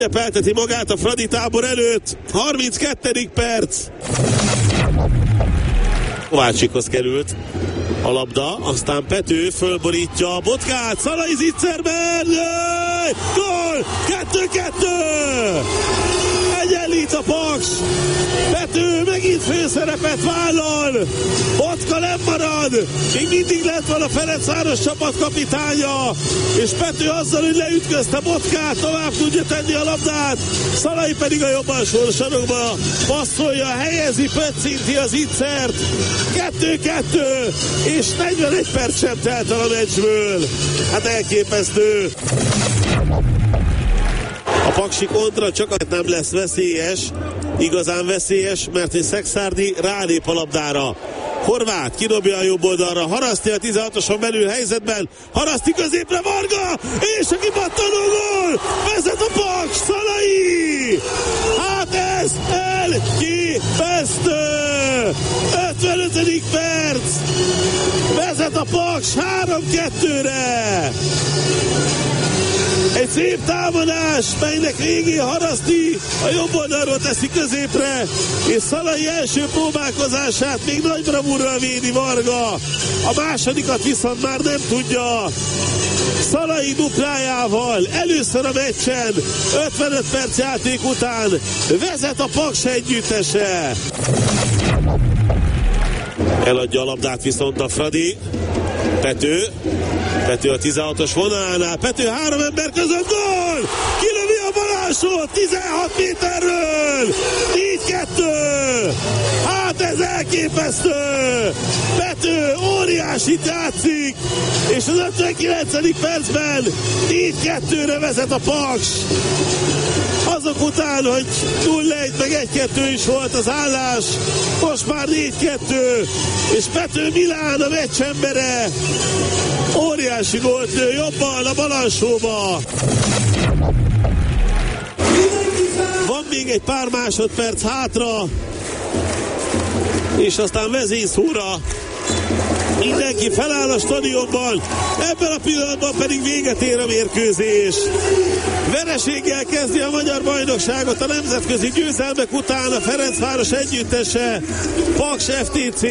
Ünnepelteti magát a Fradi tábor előtt. 32. perc. Kovácsikhoz került a labda, aztán Pető fölborítja a Botkát, Szalai zicserben, gól! 2-2! Egyenlít a Paks, Pető megint főszerepet vállal, Botka nem marad, még mindig lett van a Ferencváros csapatkapitánya, és Pető azzal, hogy leütközte Botkát, tovább tudja tenni a labdát, Szalai pedig a jobb alsó sarokba passzolja, helyezi, pöccinti az Zicsert, 2-2, és 41 perc sem telt el a meccsből. Hát elképesztő. A paksi kontra csak nem lesz veszélyes, igazán veszélyes, mert egy Szekszárdi rálép a labdára. Horváth kidobja a jobb oldalra, Haraszti a 16-oson belül helyzetben, Haraszti középre, Varga, és a kipattanó gól! Vezet a Paks, Szalai! Hát ez elképesztő! 55. perc! Vezet a Paks 3-2-re! Egy szép támadás, melynek végén Haraszti a jobb oldalról teszi középre, és Szalai első próbálkozását még nagy bravúrral védi Varga. A másodikat viszont már nem tudja. Szalai duplájával először a meccsen, 55 perc játék után vezet a Paks együttese. Eladja a labdát viszont a Fradi. Pető a 16-os vonalánál, Pető három ember között, gól! Kilövi a Balázsot 16 méterről! 4-2! Hát ez elképesztő! Pető óriásit játszik, és az 59. percben 4-2-re vezet a Paks. Azok után, hogy 0-1 meg 1-2 is volt az állás, most már 4-2, és Pető Milán a meccsembere. Óriási gólt lő jobban a bal alsóba. Van még egy pár másodperc hátra, és aztán vezényszóra. Mindenki feláll a stadionban, ebben a pillanatban pedig véget ér a mérkőzés. Vereséggel kezdi a magyar bajnokságot a nemzetközi győzelmek után a Ferencváros együttese, Paks FTC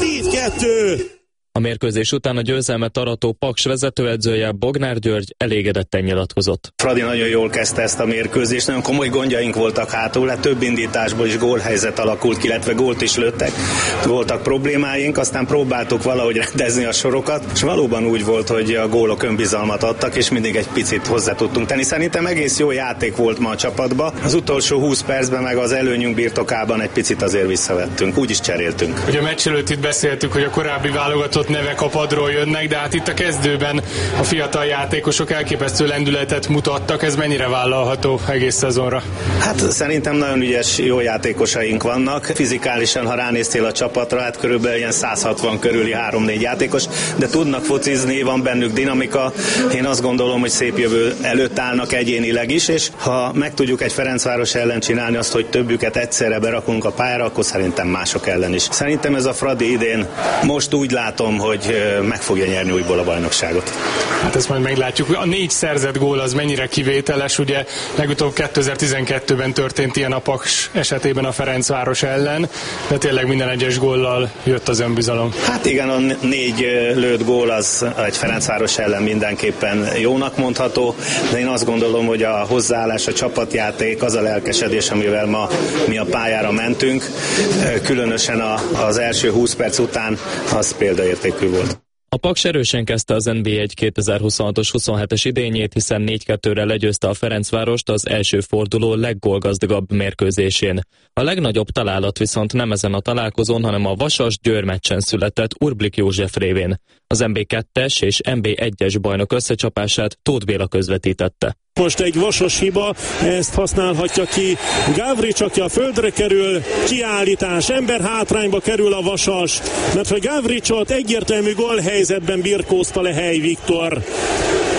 4-2. A mérkőzés után a győzelmet arató Paks vezetőedzője Bognár György elégedetten nyilatkozott. Fradi nagyon jól kezdte ezt a mérkőzést, nagyon komoly gondjaink voltak hátul, több indításból is gólhelyzet alakult ki, illetve gólt is lőttek. Voltak problémáink, aztán próbáltuk valahogy rendezni a sorokat, és valóban úgy volt, hogy a gólok önbizalmat adtak, és mindig egy picit hozzá tudtunk tenni. Szerintem egész jó játék volt ma a csapatban. Az utolsó 20 percben meg az előnyünk birtokában egy picit azért visszavettünk, úgy is cseréltünk. Ugye a meccs előtt itt beszéltük, hogy a korábbi válogatott nevek a padról jönnek, de hát itt a kezdőben a fiatal játékosok elképesztő lendületet mutattak, ez mennyire vállalható egész szezonra? Hát szerintem nagyon ügyes, jó játékosaink vannak. Fizikálisan, ha ránéztél a csapatra, hát körülbelül ilyen 160 körüli 3-4 játékos, de tudnak focizni, van bennük dinamika. Én azt gondolom, hogy szép jövő előtt állnak egyénileg is, és ha meg tudjuk egy Ferencváros ellen csinálni azt, hogy többüket egyszerre berakunk a pályára, akkor szerintem mások ellen is. Szerintem ez a Fradi idén most úgy látom, hogy meg fogja nyerni újból a bajnokságot. Hát ezt majd meglátjuk. A 4 szerzett gól az mennyire kivételes, ugye legutóbb 2012-ben történt ilyen a Paks esetében a Ferencváros ellen, de tényleg minden egyes góllal jött az önbizalom. Hát igen, a 4 lőtt gól az egy Ferencváros ellen mindenképpen jónak mondható, de én azt gondolom, hogy a hozzáállás, a csapatjáték, az a lelkesedés, amivel ma mi a pályára mentünk, különösen az első 20 perc után, az példaértékű volt. A Paks erősen kezdte az NB1 2026-os 27-es idényét, hiszen 4-2-re legyőzte a Ferencvárost az első forduló leggólgazdagabb mérkőzésén. A legnagyobb találat viszont nem ezen a találkozón, hanem a Vasas-Győr meccsen született Urblik József révén. Az NB2-es és NB1-es bajnok összecsapását Tóth Béla közvetítette. Most egy Vasas hiba, ezt használhatja ki Gavrics, aki a földre kerül, kiállítás, ember hátrányba kerül a Vasas, mert hogy Gavricsot egyértelmű gólhelyzetben birkózta le Hely Viktor.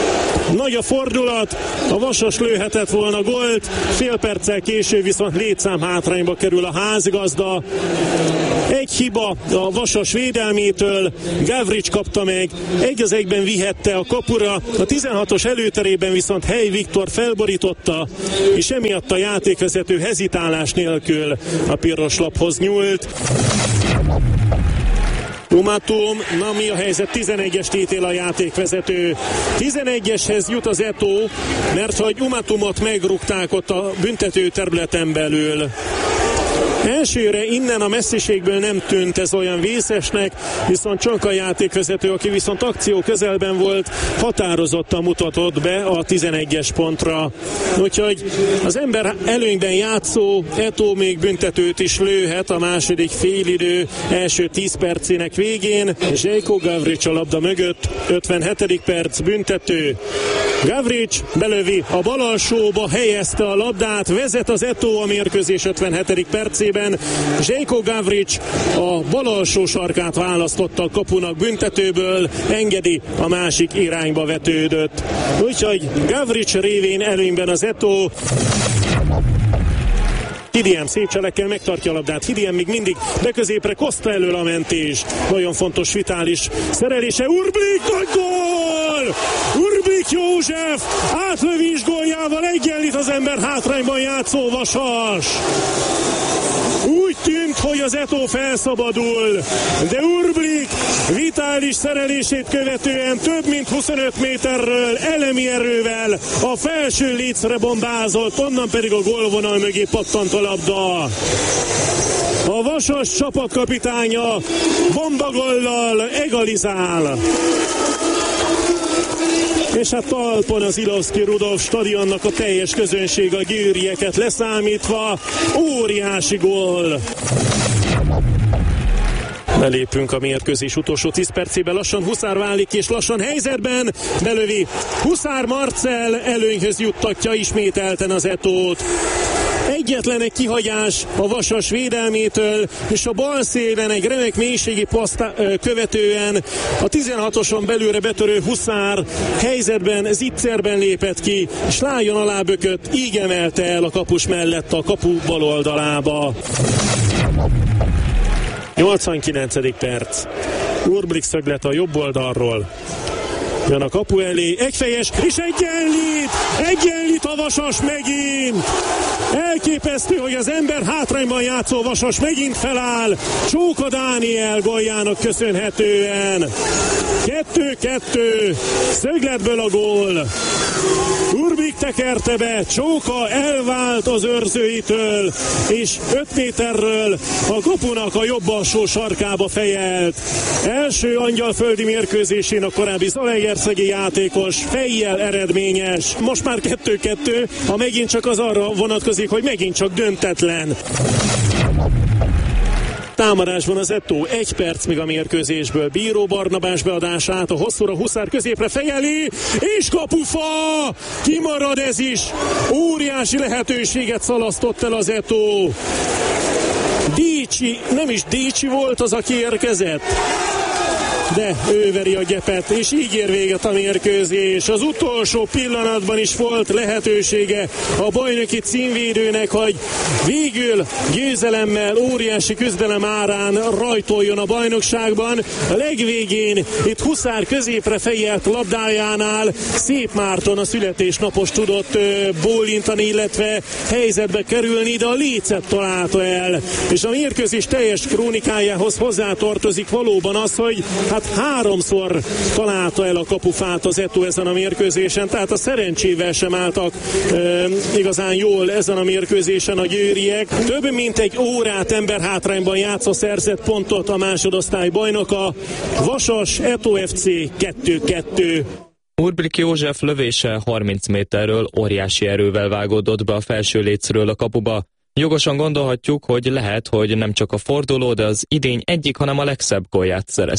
Nagy a fordulat, a Vasas lőhetett volna gólt, fél perccel később viszont létszám hátrányba kerül a házigazda. Egy hiba a Vasas védelmétől, Gavrics kapta meg, 1-1 vihette a kapura, a 16-os előterében viszont Hely Viktor felborította, és emiatt a játékvezető hezitálás nélkül a piros laphoz nyúlt. Umatum, na mi a helyzet? 11-est ítél a játékvezető. 11-eshez jut az Eto, mert hogy Umatumot megrúgták ott a büntető területen belül. Elsőre innen a messziségből nem tűnt ez olyan vészesnek, viszont Csonka játékvezető, aki viszont akció közelben volt, határozottan mutatott be a 11-es pontra. Úgyhogy az ember előnyben játszó Eto még büntetőt is lőhet a második félidő első 10 percének végén. Željko Gavrics a labda mögött, 57. perc büntető. Gavrics belövi a bal alsóba, helyezte a labdát, vezet az Eto a mérkőzés 57. percében. Željko Gavrics a bal alsó sarkát választotta a kapunak büntetőből, engedi, a másik irányba vetődött. Úgyhogy Gavrics révén előnyben az Eto. Hidiem szép cselekkel megtartja a labdát. Hidiem még mindig beközépre, Costa elől a mentés. Nagyon fontos, vitális szerelése. Urblik, nagy gól! Urblik József átlövés góljával egyenlít az ember hátrányban játszó Vasas. Úgy tűnt, hogy az Eto felszabadul, de Urblik vitális szerelését követően több mint 25 méterről elemi erővel a felső lécre bombázott, onnan pedig a gólvonal mögé pattant a labda. A Vasas csapatkapitánya bombagollal egalizál. És hát talpon az Ilovszky Rudolf stadionnak a teljes közönség, a győrieket leszámítva, óriási gól. Belépünk a mérkőzés utolsó 10 percében, lassan Huszár válik, és lassan helyzetben belövi. Huszár Marcell előnyhöz juttatja ismételten az Etót. Egyetlen egy kihagyás a Vasas védelmétől, és a bal szélen egy remek mélységi paszt követően a 16-oson belőle betörő Huszár helyzetben, zicserben lépett ki, és lájon alá bökött, így emelte el a kapus mellett a kapu bal oldalába. 89. perc. Urblik szöglet a jobb oldalról. Jön a kapu elé, egyfejes, és egyenlít a Vasas megint. Elképesztő, hogy az ember hátrányban játszó Vasas megint feláll, Csóka Dániel góljának köszönhetően. 2-2, szögletből a gól. Urblik tekerte be, Csóka elvált az őrzőitől, és 5 méterről a kapunak a jobb alsó sarkába fejelt. Első angyalföldi mérkőzésén a korábbi zalaegerszegi játékos fejjel eredményes. Most már 2-2, ha megint csak az arra vonatkozik, hogy megint csak döntetlen. Támadásban az Eto, 1 perc még a mérkőzésből. Bíró Barnabás beadását a hosszúra, Huszár középre fejeli, és kapufa! Kimarad ez is! Óriási lehetőséget szalasztott el az Eto. Dícsi, nem is Dícsi volt az, aki érkezett, de ő veri a gyepet, és így ér véget a mérkőzés. Az utolsó pillanatban is volt lehetősége a bajnoki címvédőnek, hogy végül győzelemmel, óriási küzdelem árán rajtoljon a bajnokságban. A legvégén itt Huszár középre fejelt labdájánál Szép Márton, a születésnapos tudott bólintani, illetve helyzetbe kerülni, de a lécet találta el. És a mérkőzés teljes krónikájához hozzátartozik valóban az, hogy hát 3-szor találta el a kapufát az Eto ezen a mérkőzésen, tehát a szerencsével sem álltak igazán jól ezen a mérkőzésen a győriek. Több mint egy órát emberhátrányban játszva szerzett pontot a másodosztály bajnoka. Vasas Eto FC 2-2. Urblik József lövése 30 méterről óriási erővel vágódott be a felső lécről a kapuba. Jogosan gondolhatjuk, hogy lehet, hogy nem csak a forduló, de az idény egyik, hanem a legszebb gólját szerezte.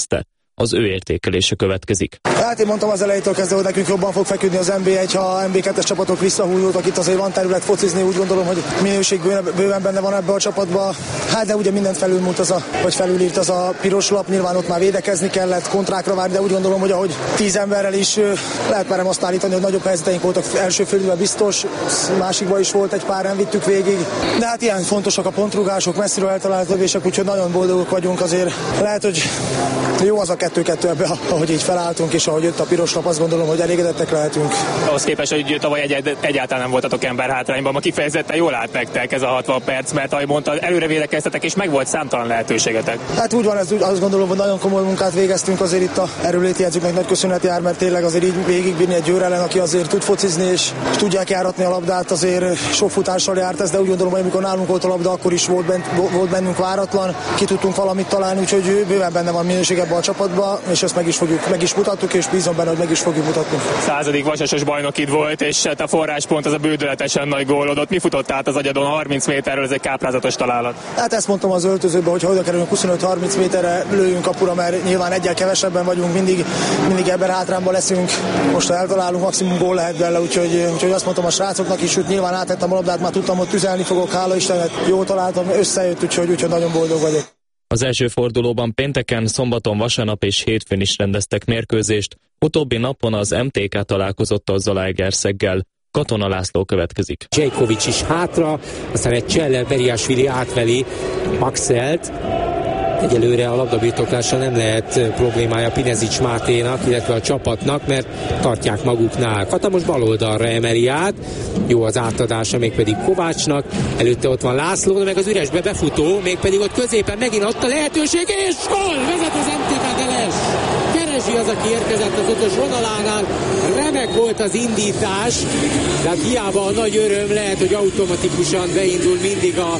Az ő értékelése következik. Hát én mondtam az elejétől kezdve, hogy nekünk jobban fog feküdni az NB1, ha NB2-es csapatok visszahúzódtak, itt azért van terület focizni, úgy gondolom, hogy minőség bőven benne van ebbe a csapatba. Hát de ugye mindent felülírt az a piros lap, nyilván ott már védekezni kellett, kontrákra várni, de úgy gondolom, hogy ahogy 10 emberrel is lehet már azt állítani, hogy nagyobb helyzeteink voltak első félidőben biztos, másikban is volt egy pár, nem vittük végig. De hát ilyen fontosak a pontrugások, messziről eltalált lövések, úgyhogy nagyon boldogok vagyunk azért. Lehet, hogy jó az a 2-2 ebbe, ahogy így felálltunk, és ahogy jött a piros lap, azt gondolom, hogy elégedettek lehetünk. Ahhoz képest, hogy tavaly egyáltalán nem voltatok ember hátrányban, ma kifejezetten jól állt nektek ez a 60 perc, mert ahogy mondtad, előre védekeztetek, és meg volt számtalan lehetőségetek. Hát úgy van, azt gondolom, hogy nagyon komoly munkát végeztünk azért itt a erőléti edzőknek nagy köszönet jár, mert tényleg azért így végigbírni egy Győr ellen, aki azért tud focizni, és tudják járatni a labdát, azért sok futással járt ez, de úgy gondolom, hogy amikor nálunk volt a labda, akkor is volt bennünk váratlan, ki tudtunk valamit találni, úgyhogy bőven benne van minőség ebbe a csapatba, és ezt meg is mutattuk, és bízom benne, hogy meg is fogjuk mutatni. 100. vasasos bajnokid volt, és a forráspont az a bődöletesen nagy gólodott. Mi futott át az agyadon 30 méterről, ez egy káprázatos találat? Hát ezt mondtam az öltözőben, hogy ha oda kerülünk 25-30 méterre, lőjünk kapura, mert nyilván egyel kevesebben vagyunk, mindig ebben hátrányban leszünk. Most ha eltalálunk, maximum gól lehet bele, úgyhogy azt mondtam a srácoknak is, hogy nyilván átvettem a labdát, már tudtam, hogy tüzelni fogok, hála Istennek, jól találtam, összejött, úgyhogy nagyon boldog vagyok. Az első fordulóban pénteken, szombaton, vasárnap és hétfőn is rendeztek mérkőzést, utóbbi napon az MTK találkozott a Zalaegerszeggel. Katona László következik. Zsejkovics is hátra, aztán egy Cseller Beriásvili átveli Maxelt. Egyelőre a labdabirtoklással nem lehet problémája Pinezics Máténak, illetve a csapatnak, mert tartják maguknál. Kata most bal oldalra emeli át, jó az átadása, mégpedig Kovácsnak, előtte ott van László, meg az üresbe befutó, mégpedig ott középen megint ott a lehetőség, és gól! Vezet az MTK Deles! Keresi az, aki érkezett az 5-ös vonalánál, remek volt az indítás, de hát hiába a nagy öröm, lehet, hogy automatikusan beindul mindig a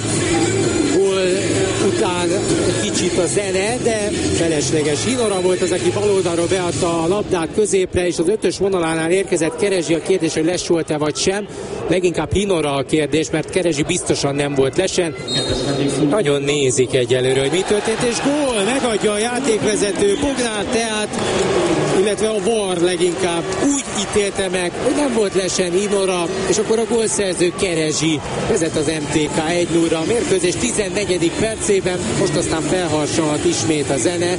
gól után egy kicsit a zene, de felesleges. Hinora volt az, aki baloldalról beadta a labdát középre, és az 5-ös vonalánál érkezett Keresi. A kérdés, hogy les volt-e vagy sem. Leginkább Hinora a kérdés, mert Keresi biztosan nem volt lesen. Nagyon nézik egyelőre, hogy mi történt, és gól! Megadja a játékvezető Bognár Teát, illetve a VAR leginkább úgy ítélte meg, hogy nem volt lesen Hinora, és akkor a gólszerző Keresi vezet az MTK 1-0-ra a mérkőzés 14. percében, most aztán felharsalhat ismét a zene.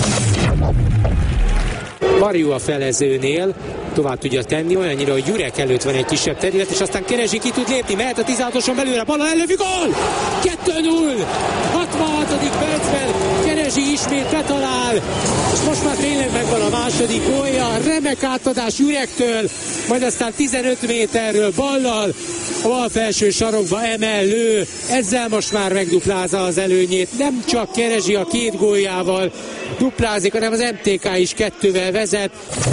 Variu a felezőnél tovább tudja tenni, olyannyira, hogy Gyurek előtt van egy kisebb terület, és aztán Keresi ki tud lépni, mehet a 16-oson belőle, bal ellövi, gól! 2-0! 66. percben Keresi ismét betalál, és most már tényleg megvan a második gólja, remek átadás Gyurektől, majd aztán 15 méterről ballal, a bal felső sarokba emel, lő, ezzel most már megduplázza az előnyét, nem csak Keresi a 2 góljával duplázik, hanem az MTK is 2-vel vezet.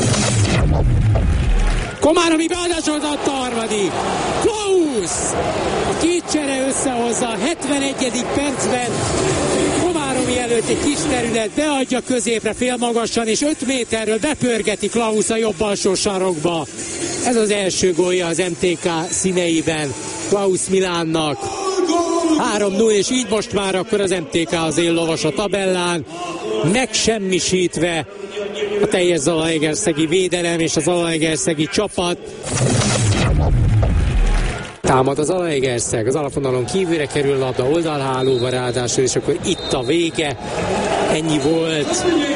Komáromi beadásolt a harmadik. Klaus! A 2 csere összehozza a 71. percben. Komáromi előtt egy kis terület, beadja középre félmagasan, és 5 méterről bepörgeti Klaus a jobb alsó sarokba. Ez az első gólja az MTK színeiben Klaus Milánnak. 3-0, és így most már akkor az MTK az éllovas a tabellán, megsemmisítve a teljes zalaegerszegi védelem és a zalaegerszegi csapat. Támad az Zalaegerszeg, az alapvonalon kívülre kerül labda oldalhálóba ráadásul, és akkor itt a vége. Ennyi volt.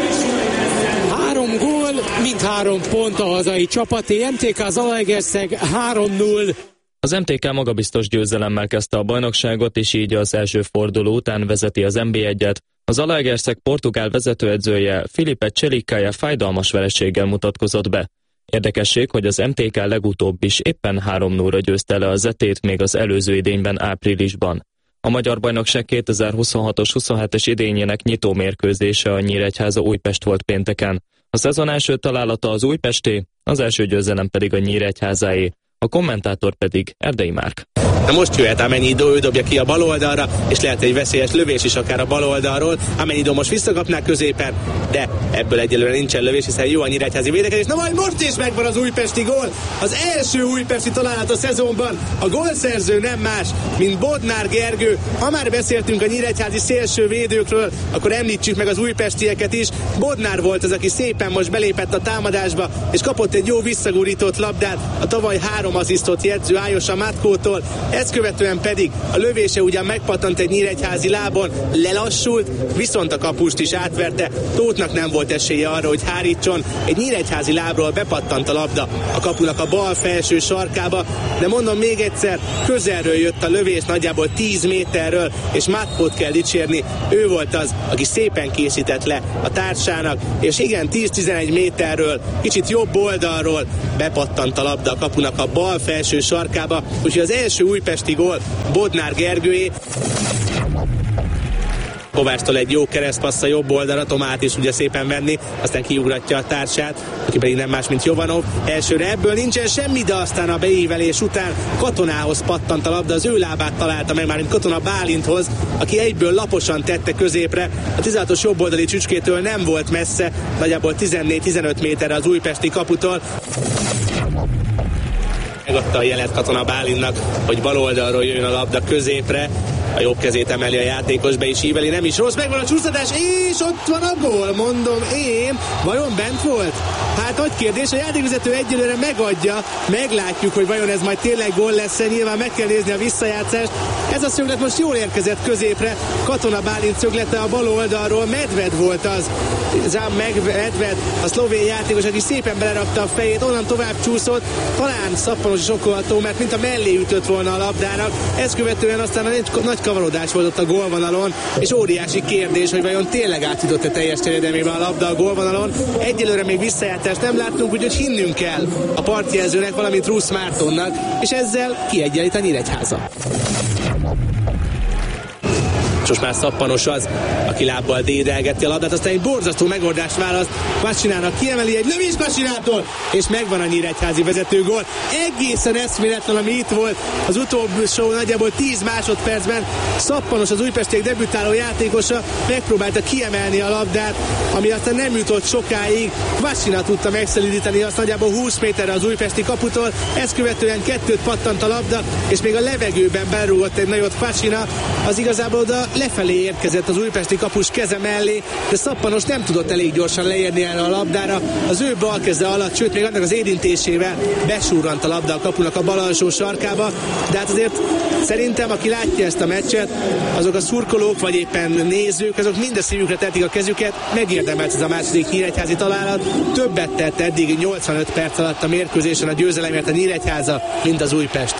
3 gól, mindhárom pont a hazai csapaté. MTK Zalaegerszeg 3-0. Az MTK magabiztos győzelemmel kezdte a bajnokságot, és így az első forduló után vezeti az NB1-et. A Zalaegerszeg portugál vezetőedzője Filipe Celikája fájdalmas vereséggel mutatkozott be. Érdekesség, hogy az MTK legutóbb is éppen 3-0-ra győzte le a Zetét még az előző idényben áprilisban. A Magyar Bajnokság 2026-os 27-es idényének nyitó mérkőzése a Nyíregyháza Újpest volt pénteken. A szezon első találata az újpesté, az első győzelem pedig a nyíregyházáé. a kommentátor pedig Erdei Márk. Na most jöhet Amenidó, ő dobja ki a bal oldalra, és lehet egy veszélyes lövés is akár a bal oldalról. Amenidó most visszakapná középen, de ebből egyelőre nincsen lövés, hiszen jó a nyíregyházi védekezés. Na majd most is megvan az újpesti gól, az első újpesti találat a szezonban. A gólszerző nem más, mint Bodnár Gergő. Ha már beszéltünk a nyíregyházi szélső védőkről, akkor említsük meg az újpestieket is. Bodnár volt az, aki szépen most belépett a támadásba, és kapott egy jó visszagurított labdát a tavaly 3 asszisztot jegyző Ájosa Matkótól. Ezt követően pedig a lövése ugyan megpattant egy nyíregyházi lábon, lelassult, viszont a kapust is átverte. Tóthnak nem volt esélye arra, hogy hárítson. Egy nyíregyházi lábról bepattant a labda a kapunak a bal felső sarkába, de mondom még egyszer, közelről jött a lövés, nagyjából 10 méterről, és Matkót kell dicsérni. Ő volt az, aki szépen készített le a társának, és igen, 10-11 méterről, kicsit jobb oldalról bepattant a labda a kapunak a bal felső sarkába, úgyhogy az első újpesti gól Bodnár Gergőé. Kovácstól egy jó keresztpassz a jobb oldalra, Tomát is ugye szépen venni, aztán kiugratja a társát, aki pedig nem más, mint Jovanov. Elsőre ebből nincsen semmi, de aztán a beívelés után Katonához pattant a labda, az ő lábát találta meg már, mint Katona Bálinthoz, aki egyből laposan tette középre. A 16-os jobboldali csücskétől nem volt messze, nagyjából 14-15 méterre az újpesti kaputól. Megadta a jelet Katona Bálintnak, hogy bal oldalról jöjjön a labda középre. A jobb kezét emeli a játékos, be is íveli, nem is rossz, megvan a csúsztatás, és ott van a gól, mondom én. Vajon bent volt? Hát nagy kérdés, a játékvezető egyelőre megadja, meglátjuk, hogy vajon ez majd tényleg gól lesz-e, nyilván meg kell nézni a visszajátszást. Ez a szöglet most jól érkezett középre, Katona Bálint szöglete a bal oldalról, Medved volt az, Medved, a szlovén játékos, aki szépen belerakta a fejét, onnan tovább csúszott, talán Szappanos is okolható, mert mint a mellé ütött volna a labdának, ezt követően aztán egy nagy kavarodás volt ott a gólvonalon, és óriási kérdés, hogy vajon tényleg átjutott-e teljes terjedelmében a labda a gólvonalon. Egyelőre még visszajátást nem láttunk, úgyhogy hinnünk kell a partjelzőnek, valamint Rusz Mártonnak, és ezzel kiegyenlít a Nyíregyháza. Most már Szappanos az, aki lábbal dédelgeti a labdát, aztán egy borzasztó megoldást választ, Kvasinának kiemeli egy lövés Kvasinától, és megvan a nyíregyházi vezetőgól. Egészen eszméletlen, ami itt volt az utolsó nagyjából 10 másodpercben. Szappanos, az újpestiek debütáló játékosa megpróbálta kiemelni a labdát, ami aztán nem jutott sokáig. Kvasina tudta megszelídíteni azt nagyjából 20 méterre az újpesti kaputól, ezt követően 2 pattant a labda, és még a levegőben berúgott egy nagyot Kvasina, az igazából oda lefelé érkezett az újpesti kapus keze mellé, de Szappanos nem tudott elég gyorsan leérni erre a labdára. Az ő bal keze alatt, sőt még annak az érintésével besúrrant a labda a kapunak a bal alsó sarkába, de hát azért szerintem, aki látja ezt a meccset, azok a szurkolók, vagy éppen nézők, azok mind a szívükre tették a kezüket, megérdemelt ez a második nyíregyházi találat, többet tett eddig 85 perc alatt a mérkőzésen a győzelemért a Nyíregyháza, mint az Újpest.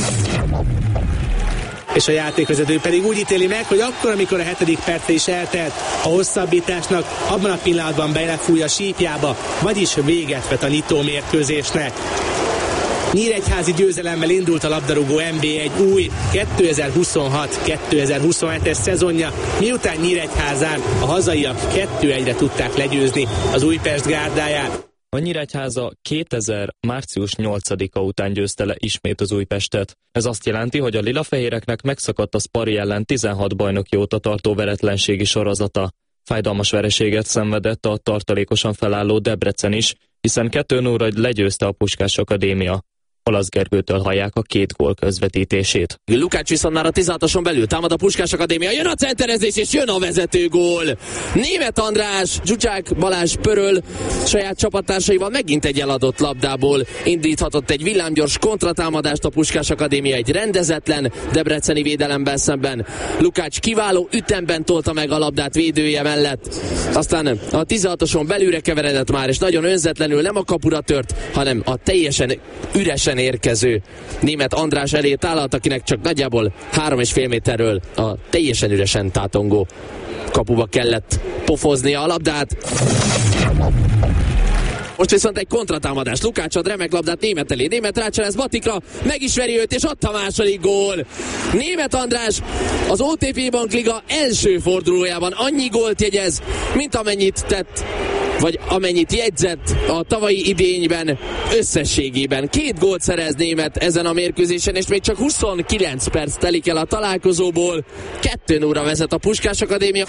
És a játékvezető pedig úgy ítéli meg, hogy akkor, amikor a 7. perce is eltelt a hosszabbításnak, abban a pillanatban belefúj a sípjába, vagyis véget vet a nyitó mérkőzésnek. Nyíregyházi győzelemmel indult a labdarúgó NB1 új 2026-2027-es szezonja, miután Nyíregyházán a hazaiak 2-1-re tudták legyőzni az Újpest gárdáját. A Nyíregyháza 2000. március 8-a után győzte le ismét az Újpestet. Ez azt jelenti, hogy a lilafehéreknek megszakadt a Spari ellen 16 bajnoki óta tartó veretlenségi sorozata. Fájdalmas vereséget szenvedett a tartalékosan felálló Debrecen is, hiszen 2-0-ra legyőzte a Puskás Akadémia. Olasz Gergőtől hallják a 2 gól közvetítését. Lukács viszont már a 16-oson belül támad a Puskás Akadémia, jön a centerezés és jön a vezetőgól. Németh András, Zsucsák Balázs Pöröl saját csapattársaival megint egy eladott labdából indíthatott egy villámgyors kontratámadást a Puskás Akadémia egy rendezetlen debreceni védelemben szemben. Lukács kiváló ütemben tolta meg a labdát védője mellett. Aztán a 16-oson belülre keveredett már, és nagyon önzetlenül nem a kapura tört, hanem a teljesen üresen érkező Németh András elé tálalt, akinek csak nagyjából 3,5 méterről a teljesen üresen tátongó kapuba kellett pofoznia a labdát. Most viszont egy kontratámadás. Lukács ad remek labdát Németh elé. Németh rácselez Batika, megismeri őt, és ott a második gól. Németh András az OTP Bank Liga első fordulójában annyi gólt jegyez, mint amennyit tett vagy amennyit jegyzett a tavalyi idényben összességében. 2 gólt szerez német ezen a mérkőzésen, és még csak 29 perc telik el a találkozóból. 2-0-ra vezet a Puskás Akadémia.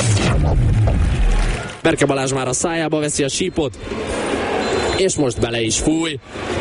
Berke Balázs már a szájába veszi a sípot, és most bele is fúj.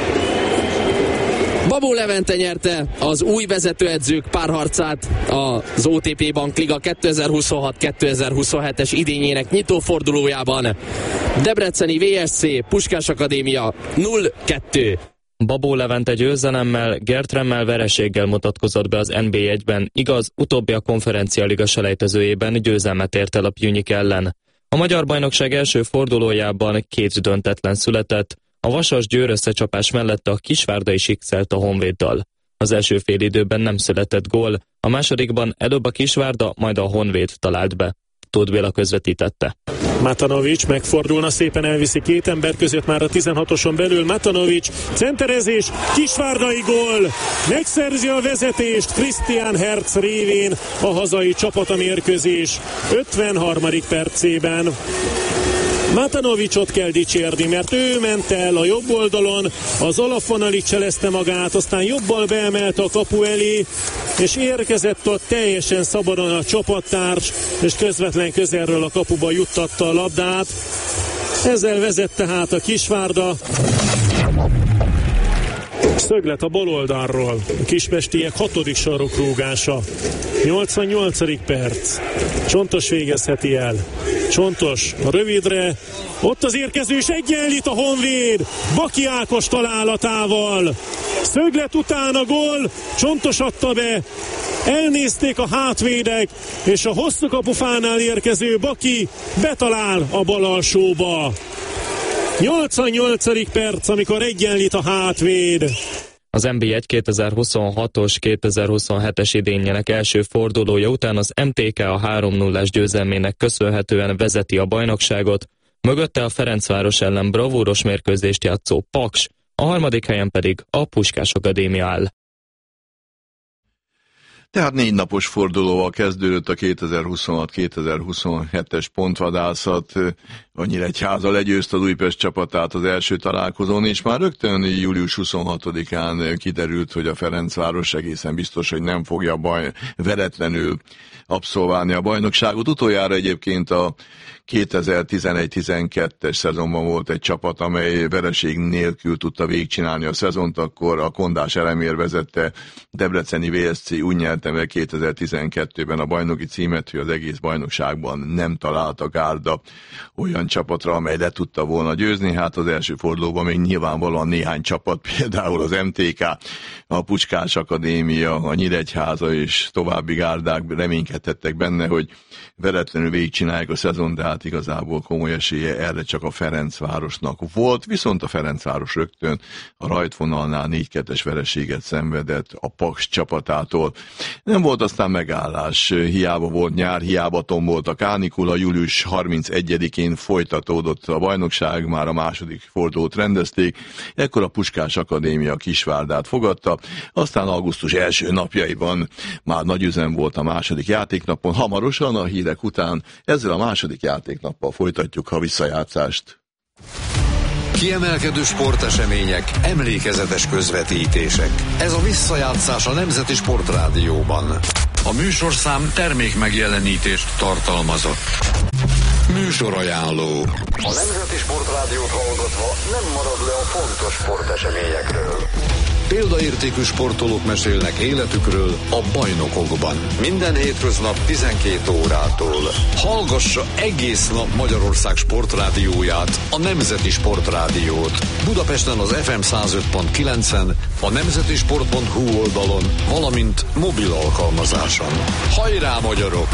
Babó Levente nyerte az új vezetőedzők párharcát az OTP Bank Liga 2026-2027-es idényének nyitófordulójában. Debreceni VSC Puskás Akadémia 0-2. Babó Levente győzelemmel, Gert Remmel vereséggel mutatkozott be az NB1-ben, igaz, utóbbi a Konferencia Liga selejtezőjében győzelmet ért el a Pjunik ellen. A magyar bajnokság első fordulójában 2 döntetlen született, a Vasas-Győr összecsapás mellett a Kisvárda is x-elt a Honvéddal. Az első félidőben nem született gól, a másodikban előbb a Kisvárda, majd a Honvéd talált be. Tóth Béla közvetítette. Matanovics megfordulna, szépen elviszi 2 ember között már a 16-oson belül. Matanovics, centerezés, kisvárdai gól, megszerzi a vezetést Christian Herz révén a hazai csapat a mérkőzés 53. percében. Matanovicsot kell dicsérni, mert ő ment el a jobb oldalon, az Olafonal itt cselezte magát, aztán jobbal beemelte a kapu elé, és érkezett ott teljesen szabadon a csapattárs, és közvetlen közelről a kapuba juttatta a labdát. Ezzel vezette hát a Kisvárda. Szöglet a bal oldalról, a kispestiek 6. sarokrúgása. 88. perc. Csontos végezheti el. Csontos a rövidre. Ott az érkezős egyenlít a Honvéd. Baki Ákos találatával. Szöglet után a gól. Csontos adta be. Elnézték a hátvédek, és a hosszú kapufánál érkező Baki betalál a bal alsóba. 88. perc, amikor egyenlít a hátvéd. Az NB1 2026-os 2027-es idényének első fordulója után az MTK a 3-0-ás győzelmének köszönhetően vezeti a bajnokságot, mögötte a Ferencváros ellen bravúros mérkőzést játszó Paks, a 3. helyen pedig a Puskás Akadémia áll. Tehát 4 napos fordulóval kezdődött a 2026-2027-es pontvadászat. A Nyíregyháza legyőzte az Újpest csapatát az első találkozón, és már rögtön július 26-án kiderült, hogy a Ferencváros egészen biztos, hogy nem fogja veretlenül abszolválni a bajnokságot. Utoljára egyébként a 2011-12-es szezonban volt egy csapat, amely vereség nélkül tudta végigcsinálni a szezont, akkor a Kondás Elemér vezette Debreceni VSC úgy nyerte meg 2012-ben a bajnoki címet, hogy az egész bajnokságban nem találta gárda olyan csapatra, amely le tudta volna győzni. Hát az első fordulóban még nyilvánvalóan néhány csapat, például az MTK, a Puskás Akadémia, a Nyíregyháza és további gárdák reménykedhettek benne, hogy veretlenül végigcsinálják a szezon, de hát igazából komoly esélye erre csak a Ferencvárosnak volt, viszont a Ferencváros rögtön a rajtvonalnál 4-2-es vereséget szenvedett a Paks csapatától. Nem volt aztán megállás, hiába volt nyár, hiába tombolt a kánikula, július 31-én folytatódott a bajnokság, már a második fordulót rendezték, ekkor a Puskás Akadémia Kisvárdát fogadta, aztán augusztus első napjaiban már nagy üzem volt a második játéknapon, hamarosan a hírek után ezzel a második játéknappal folytatjuk a visszajátszást. Kiemelkedő sportesemények, emlékezetes közvetítések. Ez a visszajátszás a Nemzeti Sportrádióban. A műsorszám termék megjelenítést tartalmazott. Műsorajánló. A Nemzeti Sportrádiót hallgatva nem marad le a fontos sporteseményekről. Példaértékű sportolók mesélnek életükről a bajnokokban. Minden hétköznap 12 órától. Hallgassa egész nap Magyarország sportrádióját, a Nemzeti Sportrádiót. Budapesten az FM 105.9-en, a nemzetisport.hu oldalon, valamint mobil alkalmazáson. Hajrá, magyarok!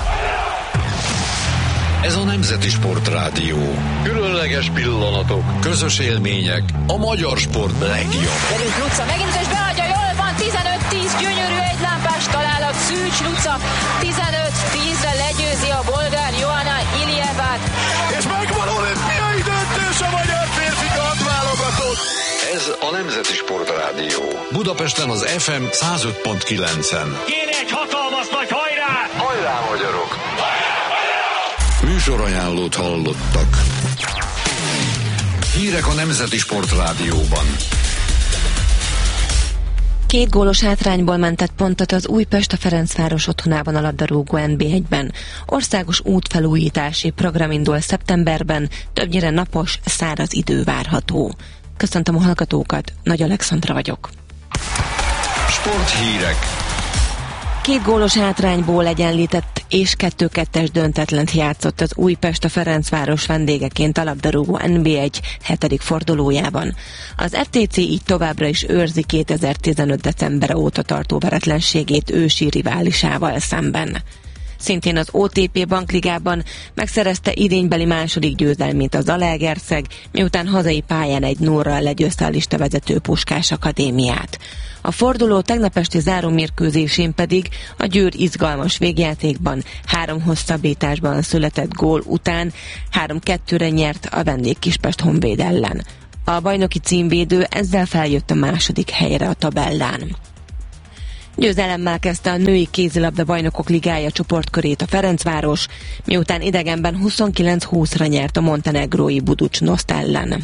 Ez a Nemzeti Sportrádió. Különleges pillanatok, közös élmények, a magyar sport legjobb. Velünk Luca megint és beadja, jól van, 15-10, gyönyörű egylámpás találat, Szűcs Luca, 15-10-re legyőzi a bolgár Johanna Ilievát. És megvan olimpiai döntés a magyar férfi kardválogatott. Ez a Nemzeti Sportrádió. Budapesten az FM 105.9-en. Kéne egy hatalmas nagy hajrá! Hajrá, magyarok! Műsorajánlót hallottak. Hírek a Nemzeti Sportrádióban. 2 gólos hátrányból mentett pontot az Újpest a Ferencváros otthonában a labdarúgó NB1-ben. Országos útfelújítási program indul szeptemberben, többnyire napos, száraz idő várható. Köszöntöm a hallgatókat, Nagy Alexandra vagyok. Sporthírek. 2 gólos hátrányból egyenlített és 2-2-es döntetlent játszott az Újpest a Ferencváros vendégeként a labdarúgó NB1 7. fordulójában. Az FTC így továbbra is őrzi 2015. december óta tartó veretlenségét ősi riválisával szemben. Szintén az OTP Bankligában megszerezte idénybeli második győzelmét a Zalaegerszeg, miután hazai pályán 1-0-ral legyőzte a listavezető Puskás Akadémiát. A forduló tegnap esti zárómérkőzésén pedig a Győr izgalmas végjátékban 3 hosszabbításban született gól után 3-2-re nyert a vendég Kispest Honvéd ellen. A bajnoki címvédő ezzel feljött a második helyre a tabellán. Győzelemmel kezdte a női kézilabda bajnokok ligája csoportkörét a Ferencváros, miután idegenben 29-20-ra nyert a montenegrói Budućnost ellen.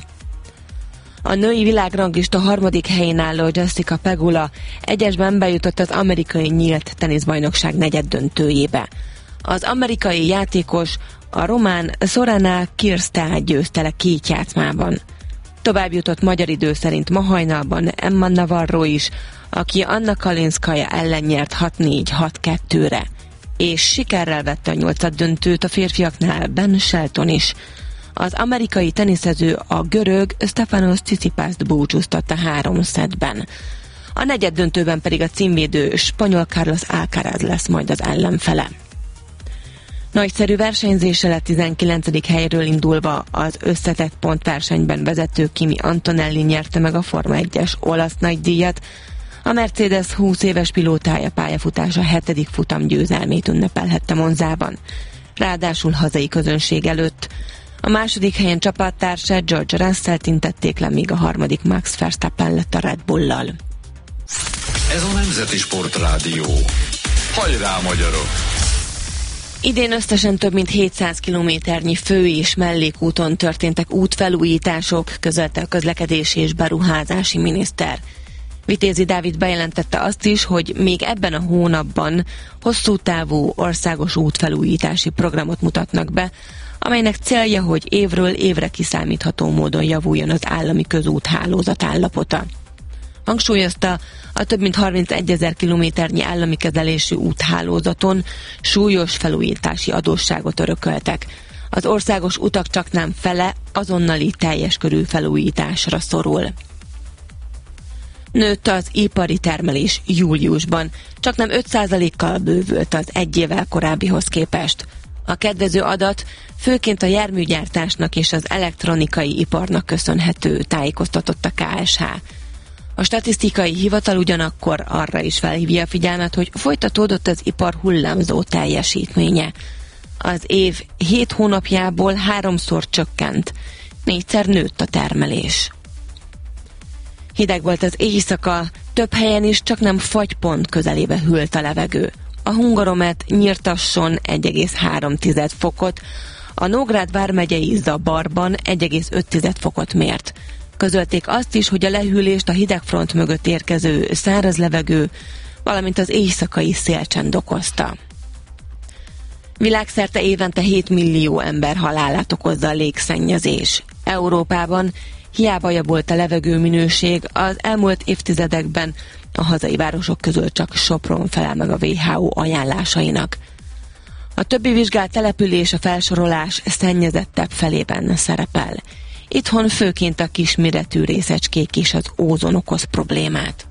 A női világranglista 3. helyén álló Jessica Pegula egyesben bejutott az amerikai nyílt teniszbajnokság negyeddöntőjébe. Az amerikai játékos a román Sorana Kirstát győzte le 2 játszmában. Tovább jutott magyar idő szerint ma hajnalban Emma Navarro is, aki Anna Kalinskaya ellen nyert 6-4-6-2-re. És sikerrel vette a 8. döntőt a férfiaknál Ben Shelton is. Az amerikai teniszező a görög Stefanos Tsitsipast búcsúztatta 3 szettben. A negyeddöntőben pedig a címvédő spanyol Carlos Alcaraz lesz majd az ellenfele. Nagyszerű versenyzése lett 19. helyről indulva az összetett pontversenyben vezető Kimi Antonelli nyerte meg a Forma 1-es olasz nagydíjat. A Mercedes 20 éves pilótája pályafutása 7. futam győzelmét ünnepelhette Monzában. Ráadásul hazai közönség előtt. A második helyen csapattársa George Russell-t intették le, míg a 3. Max Verstappen lett a Red Bull-lal. Ez a Nemzeti Sportrádió. Hajrá, magyarok! Idén összesen több mint 700 kilométernyi fő- és mellékúton történtek útfelújítások, közölte a közlekedési és beruházási miniszter. Vitézi Dávid bejelentette azt is, hogy még ebben a hónapban hosszú távú országos útfelújítási programot mutatnak be, amelynek célja, hogy évről évre kiszámítható módon javuljon az állami közúthálózat állapota. Hangsúlyozta, a több mint 31 000 kilométernyi állami kezelésű úthálózaton súlyos felújítási adósságot örököltek. Az országos utak csaknem fele azonnali teljes körű felújításra szorul. Nőtt az ipari termelés júliusban, csaknem 5%-kal bővült az egy évvel korábbihoz képest. A kedvező adat főként a járműgyártásnak és az elektronikai iparnak köszönhető, tájékoztatott a KSH. A statisztikai hivatal ugyanakkor arra is felhívja a figyelmet, hogy folytatódott az ipar hullámzó teljesítménye. Az év 7 hónapjából 3-szor csökkent, 4-szer nőtt a termelés. Hideg volt az éjszaka, több helyen is csaknem fagypont közelébe hűlt a levegő. A Hungaromet Nyírtasson 1,3 fokot, a Nógrád vármegyei Zabarban 1,5 fokot mért. Közölték azt is, hogy a lehűlést a hidegfront mögött érkező száraz levegő, valamint az éjszakai szélcsend okozta. Világszerte évente 7 millió ember halálát okozza a légszennyezés. Európában hiába javult a levegő minőség, az elmúlt évtizedekben a hazai városok közül csak Sopron felel meg a WHO ajánlásainak. A többi vizsgált település a felsorolás szennyezettebb felében szerepel. Itthon főként a kisméretű részecskék és az ózon okoz problémát.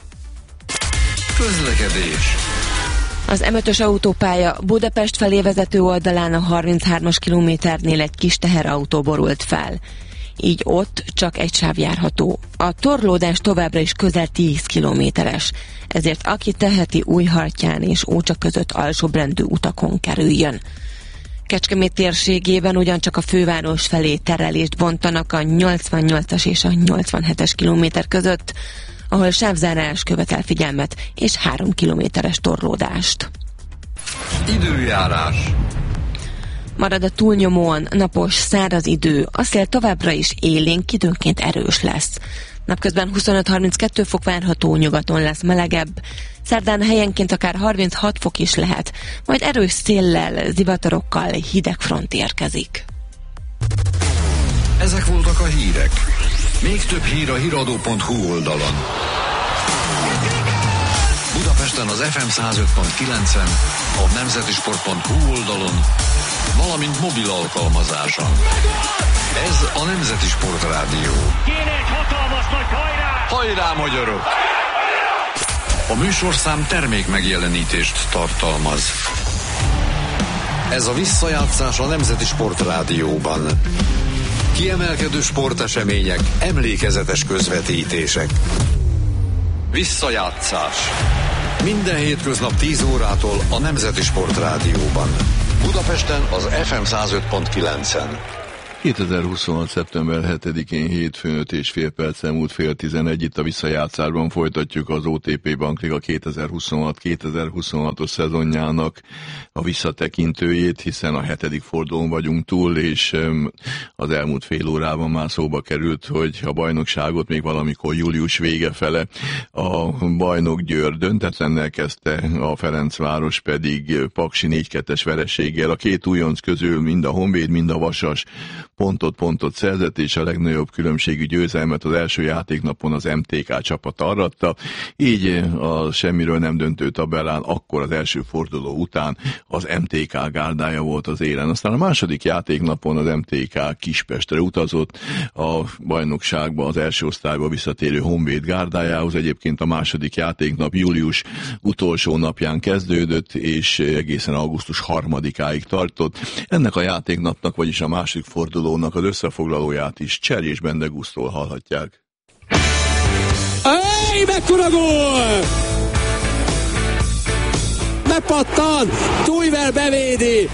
Közlekedés. Az M5-ös autópálya Budapest felé vezető oldalán a 33-as kilométernél egy kis teherautó borult fel. Így ott csak egy sáv járható. A torlódás továbbra is közel 10 kilométeres, ezért aki teheti, Újhartyán és Ócsa között alsóbrendű utakon kerüljön. Kecskemét térségében ugyancsak a főváros felé terelést bontanak a 88-as és a 87-es kilométer között, ahol sávzárás követel figyelmet és 3 kilométeres torlódást. Időjárás. Marad a túlnyomóan napos, száraz idő, a szél továbbra is élénk, időnként erős lesz. Napközben 25-32 fok várható, nyugaton lesz melegebb. Szerdán helyenként akár 36 fok is lehet, majd erős széllel, zivatarokkal hideg front érkezik. Ezek voltak a hírek. Még több hír a hiradó.hu oldalon. Budapesten az FM 105.9-en, a nemzetisport.hu oldalon, valamint mobil alkalmazáson. Ez a Nemzeti Sport Rádió. Kéne egy hatalmas nagy hajrá! Hajrá, magyarok! A műsorszám termék megjelenítést tartalmaz. Ez a visszajátszás a Nemzeti Sport Rádióban. Kiemelkedő sportesemények, emlékezetes közvetítések. Visszajátszás. Minden hétköznap 10 órától a Nemzeti Sport Rádióban. Budapesten az FM 105.9-en. 2026. szeptember 7-én hétfőn 5,5 perccel múlt 10:11 itt a visszajátszásban folytatjuk az OTP Bankliga 2026-2026-os szezonjának a visszatekintőjét, hiszen a 7. fordulón vagyunk túl, és az elmúlt fél órában már szóba került, hogy a bajnokságot még valamikor július vége fele a bajnok Győr döntetlennel kezdte, a Ferencváros pedig paksi 4-2-es vereséggel. A két újonc közül mind a Honvéd, mind a Vasas pontot szerzett, és a legnagyobb különbségű győzelmet az első játéknapon az MTK csapat aratta. Így a semmiről nem döntő tabellán akkor az első forduló után az MTK gárdája volt az élen. Aztán a második játéknapon az MTK Kispestre utazott, a bajnokságba az első osztályba visszatérő Honvéd gárdájához. Egyébként a második játéknap július utolsó napján kezdődött, és egészen augusztus 3-áig tartott. Ennek a játéknapnak, vagyis a második fordulónak az összefoglalóját is Cserj és Bendegusztól hallhatják. Ej, mekkora gól! Bepattan! Tújvel bevédi!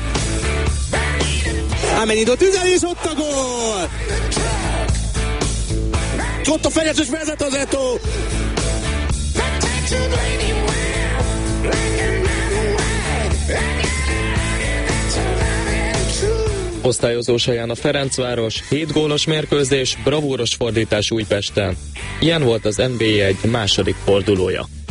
Amenido tüzel, és ott a gól! Ott a Ferences vezet az Eto'o! Osztályozós helyen a Ferencváros, 7 gólos mérkőzés, bravúros fordítás Újpesten. Ilyen volt az NB1 második fordulója.